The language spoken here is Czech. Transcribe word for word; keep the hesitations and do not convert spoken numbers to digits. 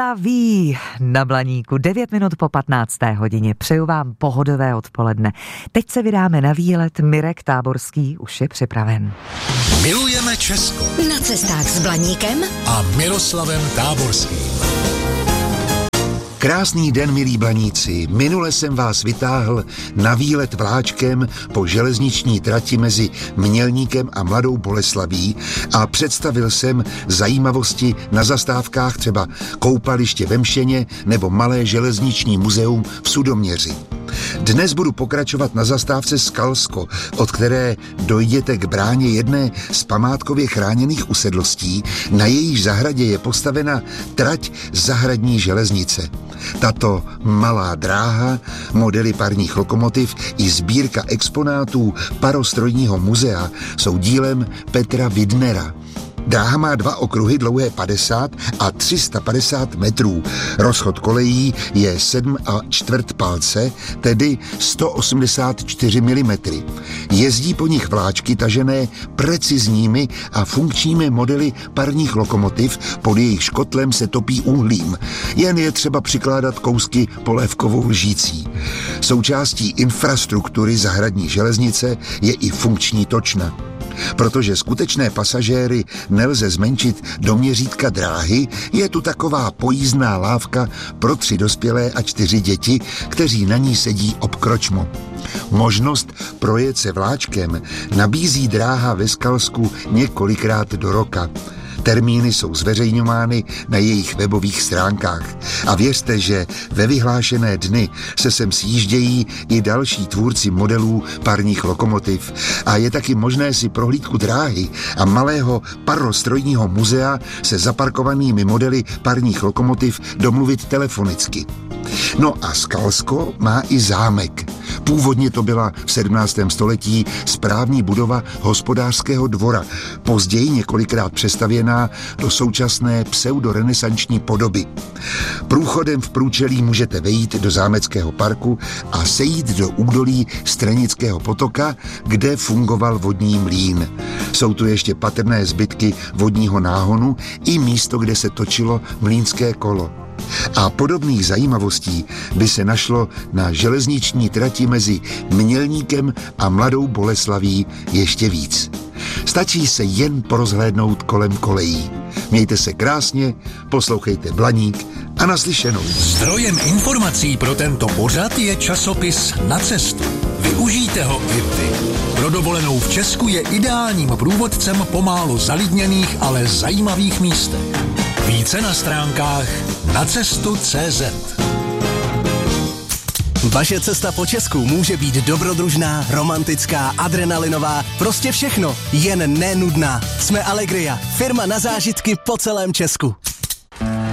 Boleslaví na Blaníku. devět minut po patnácté hodině. Přeju vám pohodové odpoledne. Teď se vydáme na výlet. Mirek Táborský už je připraven. Milujeme Česko. Na cestách s Blaníkem a Miroslavem Táborským. Krásný den, milí Blaníci. Minule jsem vás vytáhl na výlet vláčkem po železniční trati mezi Mělníkem a Mladou Boleslaví a představil jsem zajímavosti na zastávkách, třeba koupaliště ve Mšeně nebo malé železniční muzeum v Sudoměři. Dnes budu pokračovat na zastávce Skalsko, od které dojděte k bráně jedné z památkově chráněných usedlostí, na jejíž zahradě je postavena trať zahradní železnice. Tato malá dráha, modely parních lokomotiv i sbírka exponátů Parostrojního muzea jsou dílem Petra Widnera. Dráha má dva okruhy dlouhé padesát a tři sta padesát metrů. Rozchod kolejí je sedm a čtvrt palce, tedy sto osmdesát čtyři milimetrů. Jezdí po nich vláčky tažené precizními a funkčními modely parních lokomotiv, pod jejich kotlem se topí uhlím. Jen je třeba přikládat kousky polévkovou lžící. Součástí infrastruktury zahradní železnice je i funkční točna. Protože skutečné pasažéry nelze zmenšit do měřítka dráhy, je tu taková pojízdná lávka pro tři dospělé a čtyři děti, kteří na ní sedí obkročmo. Možnost projet se vláčkem nabízí dráha ve Skalsku několikrát do roka. Termíny jsou zveřejňovány na jejich webových stránkách. A věřte, že ve vyhlášené dny se sem sjíždějí i další tvůrci modelů parních lokomotiv. A je taky možné si prohlídku dráhy a malého parostrojního muzea se zaparkovanými modely parních lokomotiv domluvit telefonicky. No a Skalsko má i zámek. Původně to byla v sedmnáctém století správní budova hospodářského dvora, později několikrát přestavěná do současné pseudorenesanční podoby. Průchodem v průčelí můžete vejít do zámeckého parku a sejít do údolí Strenického potoka, kde fungoval vodní mlýn. Jsou tu ještě patrné zbytky vodního náhonu i místo, kde se točilo mlýnské kolo. A podobných zajímavostí by se našlo na železniční trati mezi Mělníkem a Mladou Boleslaví ještě víc. Stačí se jen porozhlédnout kolem kolejí. Mějte se krásně, poslouchejte Blaník a naslyšenou. Zdrojem informací pro tento pořad je časopis Na cestu. Využijte ho i vy. Pro dovolenou v Česku je ideálním průvodcem po málo zalidněných, ale zajímavých místech. Více na stránkách na cestu tečka cé zet. Vaše cesta po Česku může být dobrodružná, romantická, adrenalinová, prostě všechno, jen nenudná. Jsme Allegria, firma na zážitky po celém Česku.